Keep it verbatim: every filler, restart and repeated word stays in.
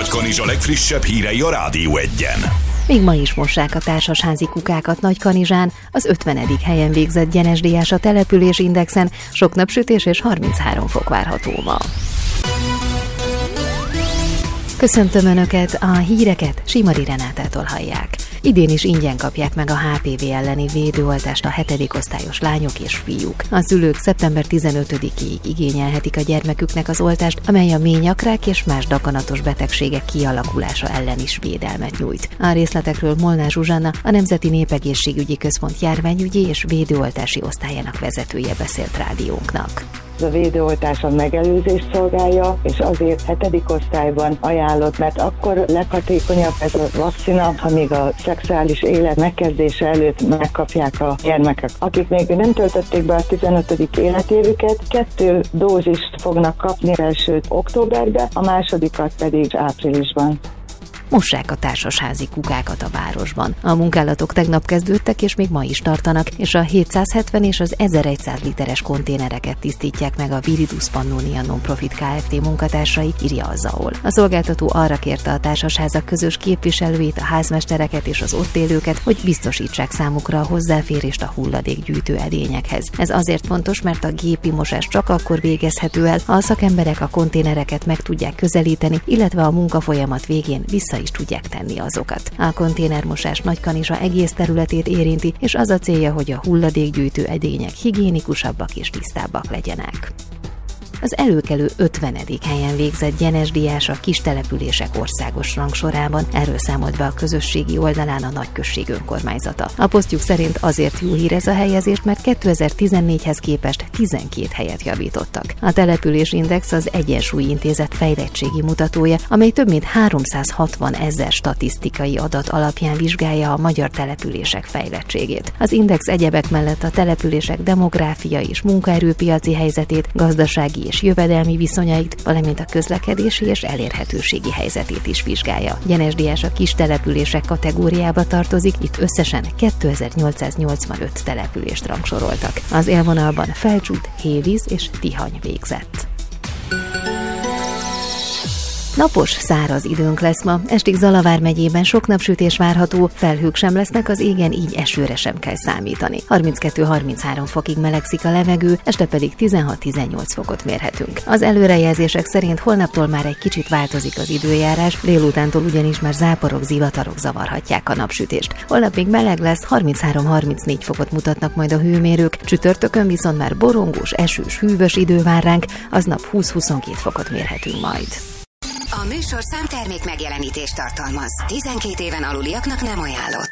Nagykanizsa legfrissebb hírei a Rádió Egyen. Még ma is mossák a társasházi kukákat Nagykanizsán, az ötvenedik helyen végzett Gyenes Díjas a településindexen, sok napsütés és harminchárom fok várható ma. Köszöntöm Önöket, a híreket Simari Renátától hallják. Idén is ingyen kapják meg a há pé vé elleni védőoltást a hetedik osztályos lányok és fiúk. A szülők szeptember tizenötödikéig igényelhetik a gyermeküknek az oltást, amely a mély nyakrák és más daganatos betegségek kialakulása ellen is védelmet nyújt. A részletekről Molnár Zsuzsanna, a Nemzeti Népegészségügyi Központ járványügyi és védőoltási osztályának vezetője beszélt rádiónknak. A védőoltás a megelőzést szolgálja, és azért hetedik osztályban ajánlott, mert akkor leghatékonyabb ez a vakcina, amíg a szexuális élet megkezdése előtt megkapják a gyermekek. Akik még nem töltötték be a tizenötödik életévüket, kettő dózist fognak kapni elsőt októberben, a másodikat pedig áprilisban. Mossák a társasházi kukákat a városban. A munkálatok tegnap kezdődtek, és még ma is tartanak, és a hétszázhetven és az ezerszáz literes konténereket tisztítják meg a Viridis Pannonia Non-Profit Kft. Munkatársai, írja a Zaol. A szolgáltató arra kérte a társasházak közös képviselőit, a házmestereket és az ott élőket, hogy biztosítsák számukra a hozzáférést a hulladékgyűjtő edényekhez. Ez azért fontos, mert a gépi mosás csak akkor végezhető el, ha a szakemberek a konténereket meg tudják közelíteni, illetve a munkafolyamat végén vissza is tudják tenni azokat. A konténermosás Nagykanizsa egész területét érinti, és az a célja, hogy a hulladékgyűjtő edények higiénikusabbak és tisztábbak legyenek. Az előkelő ötvenedik helyen végzett Gyenes Díjas a kistelepülések országos rangsorában, erről számolt be a közösségi oldalán a nagyközség önkormányzata. A posztjuk szerint azért jó hír ez a helyezést, mert kétezer-tizennégyhez képest tizenkét helyet javítottak. A településindex az Egyensúly Intézet fejlettségi mutatója, amely több mint háromszázhatvan ezer statisztikai adat alapján vizsgálja a magyar települések fejlettségét. Az index egyebek mellett a települések demográfiai és munkaerőpiaci helyzetét, gazdasági és jövedelmi viszonyait, valamint a közlekedési és elérhetőségi helyzetét is vizsgálja. Gyenes Díjas a kis települések kategóriába tartozik, itt összesen kétezer-nyolcszáznyolcvanöt települést rangsoroltak. Az élvonalban Felcsút, Hévíz és Tihany végzett. Napos, száraz időnk lesz ma, estig Zalavár megyében sok napsütés várható, felhők sem lesznek az égen, így esőre sem kell számítani. harminckettő-harminchárom fokig melegszik a levegő, este pedig tizenhat-tizennyolc fokot mérhetünk. Az előrejelzések szerint holnaptól már egy kicsit változik az időjárás, délutántól ugyanis már záporok, zivatarok zavarhatják a napsütést. Holnap még meleg lesz, harminchárom-harmincnégy fokot mutatnak majd a hőmérők, csütörtökön viszont már borongós, esős, hűvös idő vár ránk, aznap húsz-huszonkét fokot mérhetünk majd. A műsorszám termék megjelenítést tartalmaz. tizenkét éven aluliaknak nem ajánlott.